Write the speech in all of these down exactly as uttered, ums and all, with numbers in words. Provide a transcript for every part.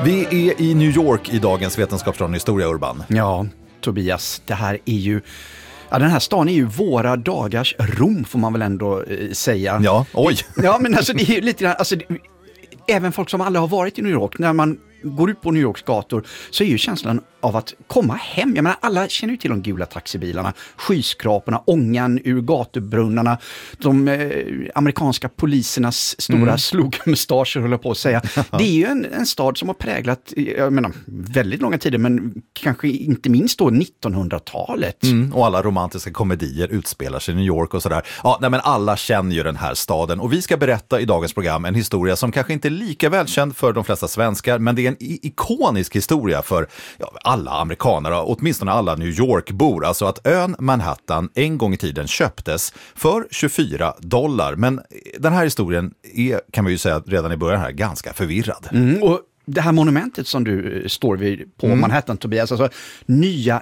Vi är i New York i dagens Vetenskapsradion Historia, Urban. Ja, Tobias, det här är ju... Ja, den här stan är ju våra dagars Rom, får man väl ändå eh, säga. Ja, oj. Ja, men alltså det är ju lite grann... Alltså, det, även folk som aldrig har varit i New York, när man går ut på New Yorks gator så är ju känslan av att komma hem. Jag menar, alla känner ju till de gula taxibilarna, skyskraporna, ångan ur gatubrunnarna, de eh, amerikanska polisernas stora mm. slogmustascher, håller jag på att säga. Det är ju en, en stad som har präglat, jag menar, väldigt långa tider, men kanske inte minst då nittonhundratalet. Mm, och alla romantiska komedier utspelar sig i New York och sådär. Ja, nej, men alla känner ju den här staden, och vi ska berätta i dagens program en historia som kanske inte är lika välkänd för de flesta svenskar, men det är en ikonisk historia för ja, alla amerikanare, åtminstone alla New York-bor. Alltså att ön Manhattan en gång i tiden köptes för tjugofyra dollar. Men den här historien är, kan man ju säga redan i början här, ganska förvirrad. Mm, och det här monumentet som du står vid på mm. Manhattan, Tobias, alltså Nya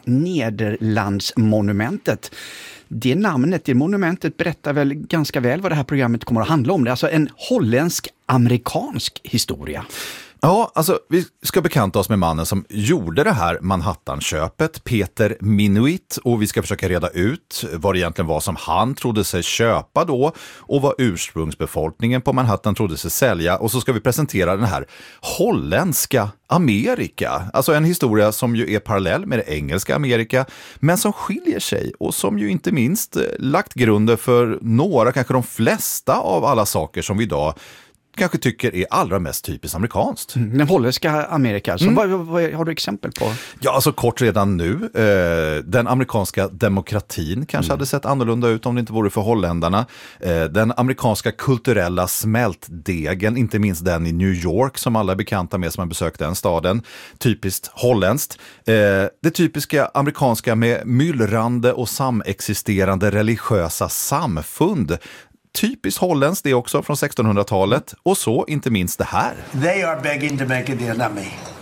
Nederlandsmonumentet. Det namnet, det monumentet berättar väl ganska väl vad det här programmet kommer att handla om. Det är alltså en holländsk-amerikansk historia. Ja, alltså vi ska bekanta oss med mannen som gjorde det här Manhattan-köpet, Peter Minuit, och vi ska försöka reda ut vad det egentligen var som han trodde sig köpa då och vad ursprungsbefolkningen på Manhattan trodde sig sälja, och så ska vi presentera den här holländska Amerika, alltså en historia som ju är parallell med det engelska Amerika, men som skiljer sig och som ju inte minst lagt grunden för några, kanske de flesta av alla saker som vi idag kanske tycker är allra mest typiskt amerikanskt. Mm, den holländska Amerika. Så mm. vad, vad har du exempel på? Ja, alltså kort redan nu. Eh, den amerikanska demokratin kanske mm. hade sett annorlunda ut om det inte vore för holländarna. Eh, den amerikanska kulturella smältdegen, inte minst den i New York som alla är bekanta med som har besökt den staden. Typiskt holländskt. Eh, det typiska amerikanska med myllrande och samexisterande religiösa samfund. Typiskt holländskt det också från sextonhundratalet, och så inte minst det här. They are begging to make a deal, not me.